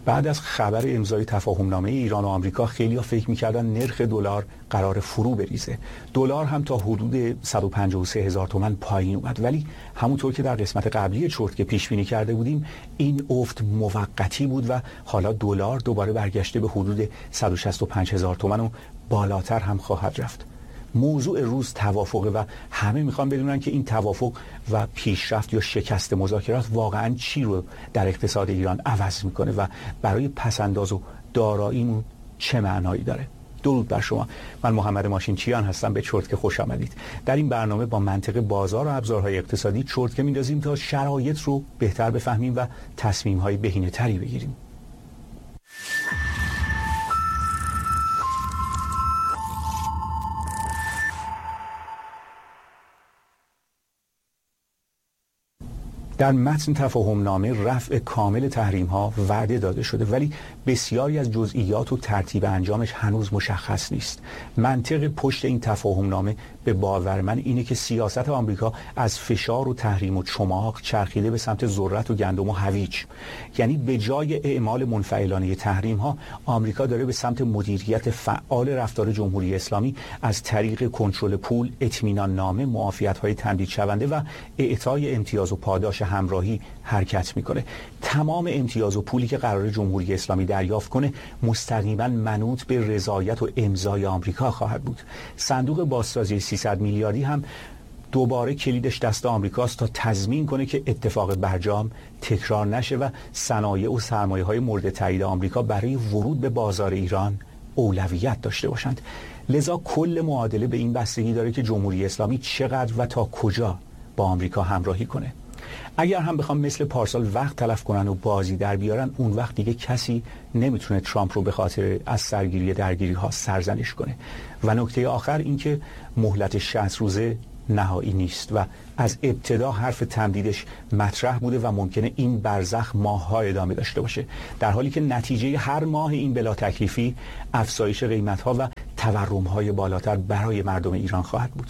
بعد از خبر امضای تفاهمنامه ایران و آمریکا خیلی‌ها فکر می‌کردن نرخ دلار قرار فرو بریزه. دلار هم تا حدود 153,000 تومان پایین اومد، ولی همونطور که در قسمت قبلی چرتکه پیش بینی کرده بودیم این افت موقتی بود و حالا دلار دوباره برگشته به حدود 165,000 تومان و بالاتر هم خواهد رفت. موضوع روز توافقه و همه میخوان بدونن که این توافق و پیشرفت یا شکست مذاکرات واقعا چی رو در اقتصاد ایران عوض میکنه و برای پسنداز و داراییمون چه معنایی داره. درود بر شما. من محمد ماشینچیان هستم. به چرتکه خوش آمدید. در این برنامه با منطق بازار و ابزارهای اقتصادی چرتکه میندازیم تا شرایط رو بهتر بفهمیم و تصمیم‌های بهینه‌تری بگیریم. در متن تفاهمنامه رفع کامل تحریم‌ها وعده داده شده، ولی بسیاری از جزئیات و ترتیب انجامش هنوز مشخص نیست. منطق پشت این تفاهمنامه به باور من اینه که سیاست آمریکا از فشار و تحریم و چماق چرخیده به سمت ذرت و گندم و هویج. یعنی به جای اعمال منفعلانه تحریم‌ها، آمریکا داره به سمت مدیریت فعال رفتار جمهوری اسلامی از طریق کنترل پول، اطمینان نامه، معافیت‌های تمدید شونده و اعطای امتیاز و پاداش همراهی حرکت میکنه. تمام امتیاز و پولی که قرار جمهوری اسلامی دریافت کنه مستقیما منوط به رضایت و امضای آمریکا خواهد بود. صندوق بازسازی 300 میلیاردی هم دوباره کلیدش دست آمریکاست تا تضمین کنه که اتفاق برجام تکرار نشه و صنایع و سرمایه‌های مورد تایید آمریکا برای ورود به بازار ایران اولویت داشته باشند. لذا کل معادله به این بستگی داره که جمهوری اسلامی چقدر و تا کجا با آمریکا همراهی کنه. اگر هم بخوام مثل پارسال وقت تلف کنن و بازی در بیارن، اون وقت دیگه کسی نمیتونه ترامپ رو به خاطر از سرگیری درگیری ها سرزنش کنه. و نکته آخر این که مهلت 60 روزه نهایی نیست و از ابتدا حرف تمدیدش مطرح بوده و ممکنه این برزخ ماه‌ها ادامه داشته باشه، در حالی که نتیجه هر ماه این بلا تکلیفی افزایش قیمت‌ها و تورم‌های بالاتر برای مردم ایران خواهد بود.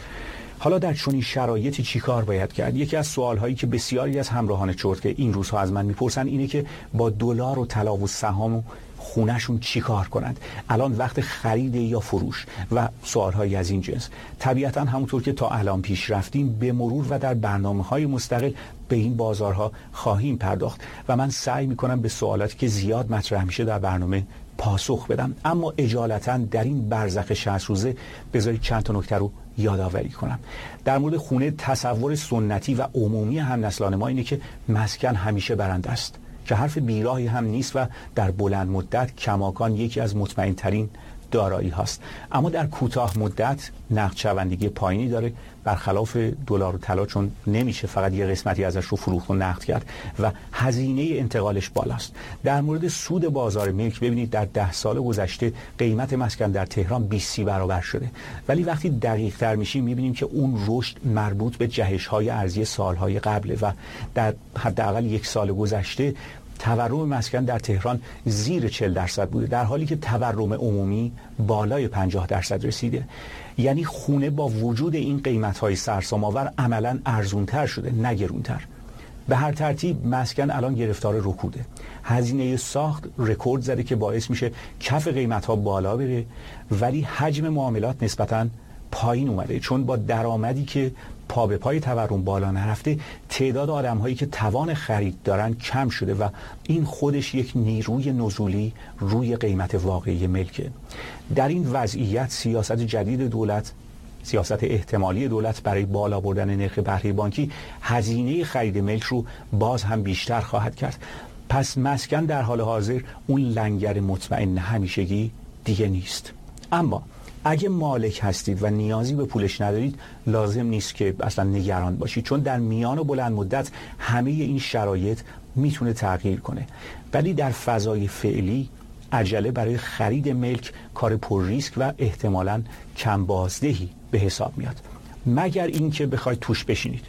حالا در چنین شرایطی چی کار باید کرد؟ یکی از سوال‌هایی که بسیاری از همراهان چرتکه این روزها از من میپرسن اینه که با دلار و طلا و سهام و خونه‌شون چی کار کنند؟ الان وقت خرید یا فروش و سوال‌هایی از این جنس. طبیعتاً همونطور که تا الان پیش رفتیم به مرور و در برنامه‌های مستقل به این بازارها خواهیم پرداخت و من سعی می‌کنم به سوالاتی که زیاد مطرح میشه در برنامه پاسخ بدم. اما اجالتاً در این برزخ 60 روزه بذارید چند تا نکته رو یادآوری کنم. در مورد خونه تصور سنتی و عمومی همنسلان ما اینه که مسکن همیشه برنده است، که حرف بیراهی هم نیست و در بلند مدت کماکان یکی از مطمئن ترین دارایی هاست. اما در کوتاه مدت نقد شوندگی پایینی داره، برخلاف دلار و طلا، چون نمیشه فقط یه قسمتی ازش رو فروخت و نقد کرد و هزینه انتقالش بالاست. در مورد سود بازار ملک ببینید در 10 سال گذشته قیمت مسکن در تهران 20 برابر شده، ولی وقتی دقیق تر میشیم میبینیم که اون رشد مربوط به جهش‌های ارزی سالهای قبله و در حداقل 1 سال گذشته تورم مسکن در تهران زیر 40% بوده، در حالی که تورم عمومی بالای 50% رسیده. یعنی خونه با وجود این قیمت‌های سرسام‌آور عملاً ارزونتر شده، نه گرونتر. به هر ترتیب مسکن الان گرفتار رکوده. هزینه ساخت رکورد زده که باعث میشه کف قیمت‌ها بالا بره، ولی حجم معاملات نسبتاً پایین اومده، چون با درآمدی که پا به پای تورم بالا نرفته تعداد آدم‌هایی که توان خرید دارن کم شده و این خودش یک نیروی نزولی روی قیمت واقعی ملکه. در این وضعیت سیاست جدید دولت، سیاست احتمالی دولت برای بالا بردن نرخ بهره بانکی هزینه خرید ملک رو باز هم بیشتر خواهد کرد. پس مسکن در حال حاضر اون لنگر مطمئن همیشگی دیگه نیست. اما اگه مالک هستید و نیازی به پولش ندارید لازم نیست که اصلا نگران باشید، چون در میان و بلند مدت همه این شرایط میتونه تغییر کنه. ولی در فضای فعلی عجله برای خرید ملک کار پر ریسک و احتمالاً کم بازدهی به حساب میاد، مگر اینکه بخواید توش بشینید.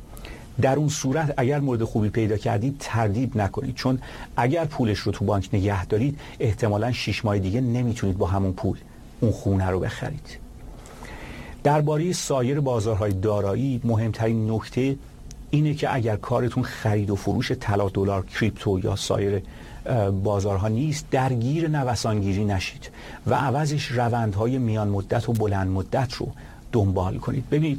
در اون صورت اگر مورد خوبی پیدا کردید تردید نکنید، چون اگر پولش رو تو بانک نگه دارید احتمالاً 6 ماه دیگه نمیتونید با همون پول اون خونه رو بخرید. درباره سایر بازارهای دارایی مهمترین نکته اینه که اگر کارتون خرید و فروش طلا، دلار، کریپتو یا سایر بازارها نیست، درگیر نوسانگیری نشید و عوضش روندهای میان مدت و بلند مدت رو دنبال کنید. ببینید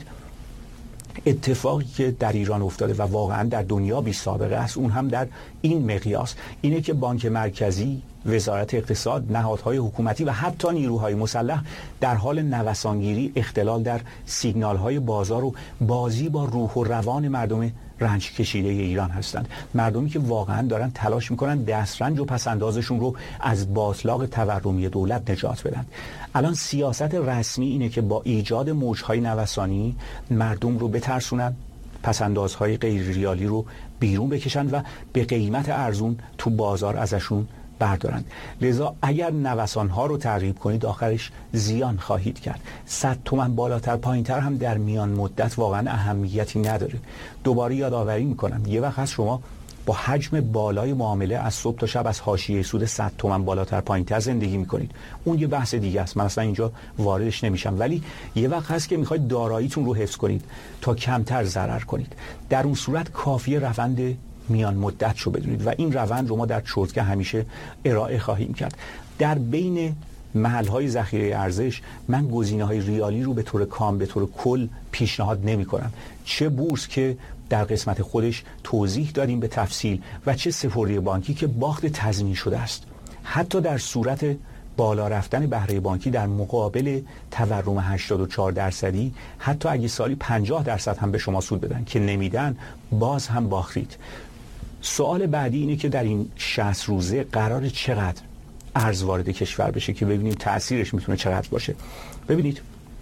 اتفاقی که در ایران افتاده و واقعا در دنیا بی سابقه است، اون هم در این مقیاس، اینه که بانک مرکزی، وزارت اقتصاد، نهادهای حکومتی و حتی نیروهای مسلح در حال نوسانگیری، اختلال در سیگنال‌های بازار و بازی با روح و روان مردم رنج کشیده ایران هستند. مردمی که واقعا دارن تلاش میکنن دسترنج و پسندازشون رو از باطلاق تورمی دولت نجات بدن. الان سیاست رسمی اینه که با ایجاد موجهای نوسانی مردم رو بترسونن، پسندازهای غیر ریالی رو بیرون بکشن و به قیمت ارزون تو بازار ازشون بردارند. لذا اگر نوسان‌ها رو تعقیب کنید آخرش زیان خواهید کرد. 100 تومن بالاتر پایینتر هم در میان مدت واقعا اهمیتی نداره. دوباره یادآوری میکنم یه وقت هست شما با حجم بالای معامله از صبح تا شب از حاشیه سود 100 تومن بالاتر پایینتر زندگی میکنید. اون یه بحث دیگه است، من اصلا اینجا واردش نمیشم. ولی یه وقت هست که میخواید داراییتون رو حفظ کنید تا کمتر ضرر کنید. در اون صورت کافیه روند میان مدت رو بدونید و این روند رو ما در چرتکه همیشه ارائه خواهیم کرد. در بین محل‌های ذخیره ارزش من گزینه‌های ریالی رو به طور کام، به طور کل پیشنهاد نمی‌کنم. چه بورس که در قسمت خودش توضیح دادیم به تفصیل و چه سپرده بانکی که باخت تضمین شده است. حتی در صورت بالا رفتن بهره بانکی در مقابل تورم 84%، حتی اگه سالی 50% هم به شما سود بدن که نمیدن، باز هم باختید. سوال بعدی اینه که در این 60 روزه قرار چقدر ارز وارد کشور بشه که ببینیم تأثیرش میتونه چقدر باشه. ببینید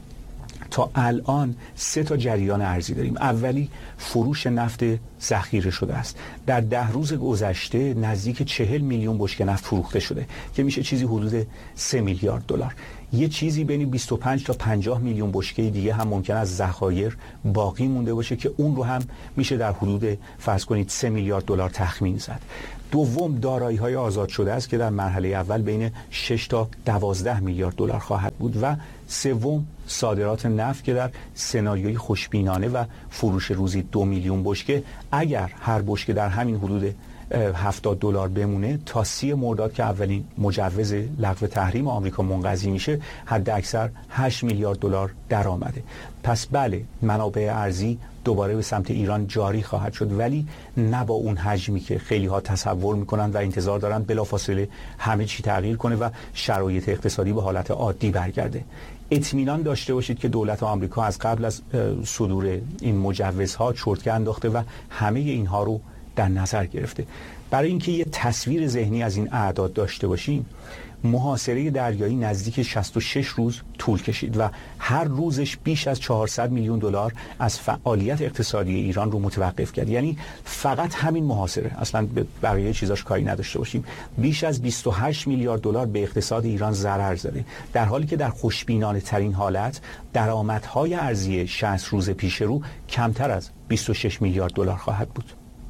تا الان 3 تا جریان ارزی داریم. اولی فروش نفت ذخیره شده است. در 10 روز گذشته نزدیک 40 میلیون بشکه نفت فروخته شده که میشه چیزی حدود 3 میلیارد دلار. یه چیزی بین 25 تا 50 میلیون بشکه دیگه هم ممکن است ذخایر باقی مونده باشه که اون رو هم میشه در حدود فرض کنید 3 میلیارد دلار تخمین زد. دوم دارایی‌های آزاد شده است که در مرحله اول بین 6 تا 12 میلیارد دلار خواهد بود و سوم صادرات نفت که در سناریوی خوشبینانه و فروش روزی 2 میلیون بشکه، اگر هر بشکه در همین حدود 70 دلار بمونه تا 30 مرداد که اولین مجوز لغو تحریم آمریکا منقضی میشه، حد اکثر 8 میلیارد دلار درآمده. پس بله، منابع ارزی دوباره به سمت ایران جاری خواهد شد، ولی نه با اون حجمی که خیلی ها تصور میکنن و انتظار دارن بلافاصله همه چی تغییر کنه و شرایط اقتصادی به حالت عادی برگرده. اطمینان داشته باشید که دولت آمریکا از قبل از صدور این مجوزها چرتکه انداخته و همه اینها رو در نظر گرفته. برای اینکه یه تصویر ذهنی از این اعداد داشته باشیم، محاصره دریایی نزدیک 66 روز طول کشید و هر روزش بیش از 400 میلیون دلار از فعالیت اقتصادی ایران رو متوقف کرد. یعنی فقط همین محاصره، اصلا به بقیه چیزاش کاری نداشته باشیم، بیش از 28 میلیارد دلار به اقتصاد ایران ضرر زده، در حالی که در خوشبینانه ترین حالت درآمدهای ارزی 60 روز پیش رو کمتر از 26 میلیارد دلار خواهد بود.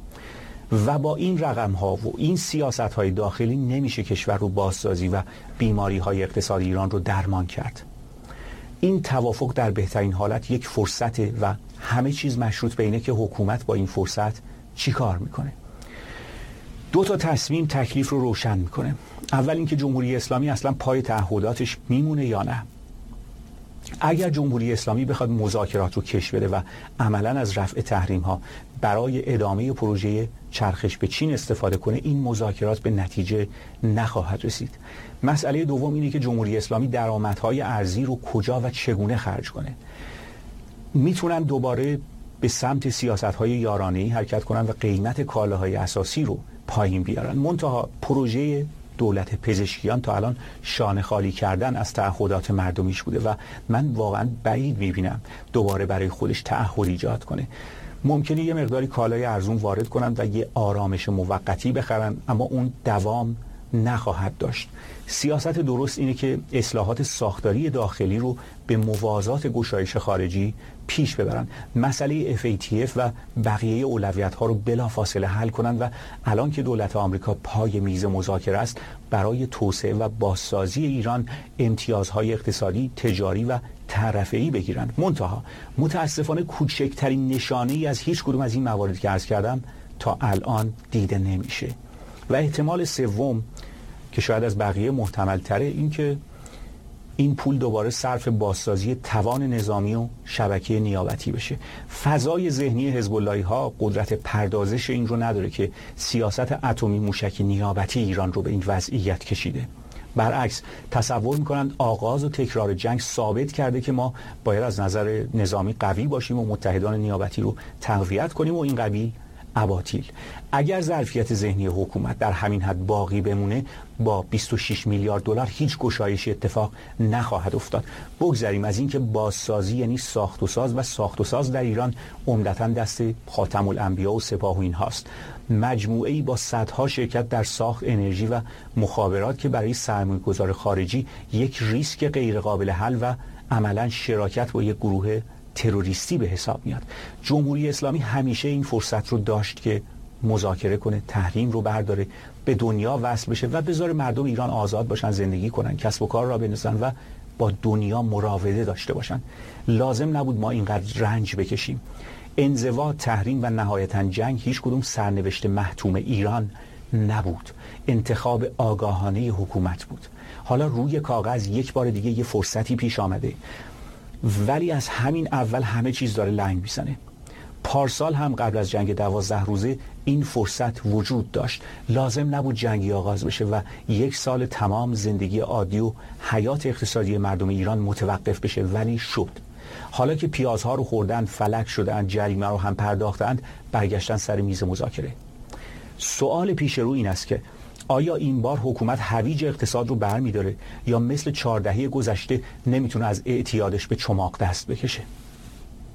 و با این رقم ها و این سیاست های داخلی نمیشه کشور رو بازسازی و بیماری های اقتصادی ایران رو درمان کرد. این توافق در بهترین حالت یک فرصته و همه چیز مشروط به اینه که حکومت با این فرصت چی کار میکنه. 2 تا تصمیم تکلیف رو روشن میکنه. اول اینکه جمهوری اسلامی اصلا پای تعهداتش میمونه یا نه. اگر جمهوری اسلامی بخواد مذاکرات رو کش بده و عملاً از رفع تحریم ها برای ادامه پروژه چرخش به چین استفاده کنه، این مذاکرات به نتیجه نخواهد رسید. مسئله دوم اینه که جمهوری اسلامی درآمدهای ارزی رو کجا و چگونه خرج کنه. میتونن دوباره به سمت سیاست‌های یارانه‌ای حرکت کنن و قیمت کالاهای اساسی رو پایین بیارن. منتها پروژه دولت پزشکیان تا الان شانه خالی کردن از تعهدات مردمیش بوده و من واقعا بعید میبینم دوباره برای خودش تعهد ایجاد کنه. ممکنه یه مقداری کالای ارزون وارد کنن و یه آرامش موقتی بخرن، اما اون دوام نخواهد داشت. سیاست درست اینه که اصلاحات ساختاری داخلی رو به موازات گشایش خارجی پیش ببرن، مسئله FATF و بقیه اولویت‌ها رو بلافاصله حل کنن و الان که دولت آمریکا پای میز مذاکره است برای توسعه و بازسازی ایران امتیازهای اقتصادی، تجاری و طرفه‌ای بگیرن. منتها متاسفانه کوچکترین نشانه‌ای از هیچ کدوم از این مواردی که عرض کردم تا الان دیده نمیشه. و احتمال سوم که شاید از بقیه محتمل تره این که این پول دوباره صرف بازسازی توان نظامی و شبکه نیابتی بشه. فضای ذهنی حزب اللهی ها قدرت پردازش این رو نداره که سیاست اتمی موشک نیابتی ایران رو به این وضعیت کشیده. برعکس تصور میکنند آغاز و تکرار جنگ ثابت کرده که ما باید از نظر نظامی قوی باشیم و متحدان نیابتی رو تقویت کنیم و این قبیل اباطیل. اگر ظرفیت ذهنی حکومت در همین حد باقی بمونه با 26 میلیارد دلار هیچ گشایشی اتفاق نخواهد افتاد. بگذریم از این که بازسازی یعنی ساخت و ساز و ساخت و ساز در ایران عمدتاً دست خاتم الانبیا و سپاه و این هاست. مجموعه‌ای با صدها شرکت در ساخت، انرژی و مخابرات که برای سرمایه‌گذار خارجی یک ریسک غیر قابل حل و عملاً شراکت با یک گروه تروریستی به حساب میاد. جمهوری اسلامی همیشه این فرصت رو داشت که مذاکره کنه، تحریم رو برداره، به دنیا وصل بشه و بذاره مردم ایران آزاد باشن، زندگی کنن، کسب و کار را بندازن و با دنیا مراوده داشته باشن. لازم نبود ما اینقدر رنج بکشیم. انزوا، تحریم و نهایتاً جنگ هیچ کدوم سرنوشت محتوم ایران نبود. انتخاب آگاهانه حکومت بود. حالا روی کاغذ یک بار دیگه یه فرصتی پیش آمده، ولی از همین اول همه چیز داره لنگ میزنه. پارسال هم قبل از جنگ 12 روزه این فرصت وجود داشت. لازم نبود جنگی آغاز بشه و یک سال تمام زندگی عادی و حیات اقتصادی مردم ایران متوقف بشه، ولی شد. حالا که پیازها رو خوردن، فلک شدن، جریمه رو هم پرداختند، برگشتن سر میز مذاکره. سوال پیش رو این است که آیا این بار حکومت هویج اقتصاد رو برمی‌داره یا مثل 4 دهه گذشته نمیتونه از اعتیادش به چماق دست بکشه؟